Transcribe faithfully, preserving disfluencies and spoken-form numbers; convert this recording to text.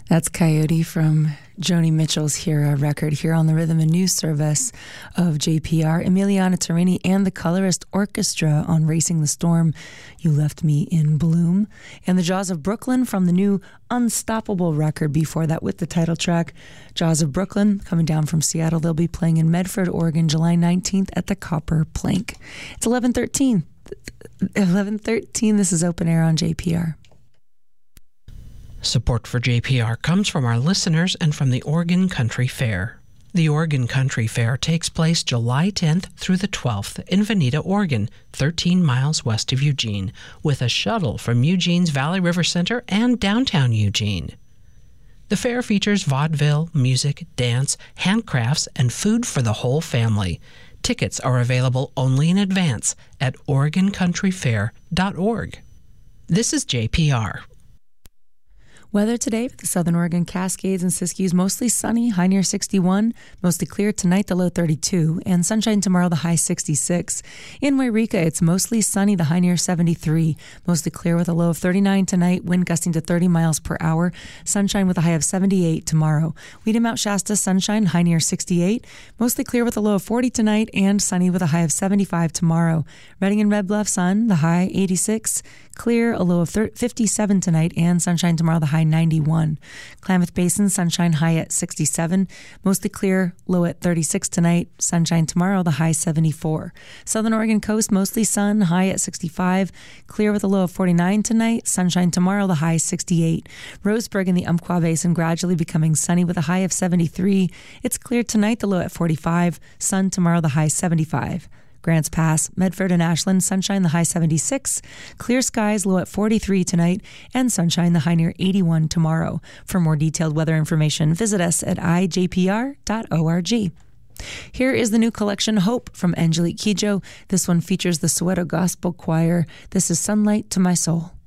That's Coyote from Joni Mitchell's Hera record here on the Rhythm and News Service of J P R. Emiliana Torini and the Colorist Orchestra on Racing the Storm, You Left Me in Bloom. And the Jaws of Brooklyn from the new Unstoppable record before that with the title track, Jaws of Brooklyn, coming down from Seattle. They'll be playing in Medford, Oregon, July nineteenth at the Copper Plank. It's eleven thirteen. eleven thirteen, this is Open Air on J P R. Support for J P R comes from our listeners and from the Oregon Country Fair. The Oregon Country Fair takes place July tenth through the twelfth in Veneta, Oregon, thirteen miles west of Eugene, with a shuttle from Eugene's Valley River Center and downtown Eugene. The fair features vaudeville, music, dance, handcrafts, and food for the whole family. Tickets are available only in advance at oregon country fair dot org. This is J P R. Weather today for the Southern Oregon Cascades and Siskiyous, mostly sunny, high near sixty-one, mostly clear tonight, the low thirty-two, and sunshine tomorrow, the high sixty-six. In Wairika, it's mostly sunny, the high near seventy-three, mostly clear with a low of thirty-nine tonight, wind gusting to thirty miles per hour, sunshine with a high of seventy-eight tomorrow. Weed in Mount Shasta, sunshine, high near sixty-eight, mostly clear with a low of forty tonight, and sunny with a high of seventy-five tomorrow. Redding and Red Bluff, sun, the high eighty-six, clear, a low of fifty-seven tonight, and sunshine tomorrow, the high ninety-one. Klamath Basin, sunshine high at sixty-seven, mostly clear, low at thirty-six tonight, sunshine tomorrow, the high seventy-four. Southern Oregon coast, mostly sun, high at sixty-five, clear with a low of forty-nine tonight, sunshine tomorrow, the high sixty-eight. Roseburg in the Umpqua Basin gradually becoming sunny with a high of seventy-three. It's clear tonight, the low at forty-five, sun tomorrow, the high seventy-five. Grants Pass, Medford and Ashland, sunshine, the high seventy-six, clear skies, low at forty-three tonight, and sunshine, the high near eighty-one tomorrow. For more detailed weather information, visit us at i j p r dot org. Here is the new collection, Hope, from Angelique Kidjo. This one features the Soweto Gospel Choir. This is Sunlight to My Soul.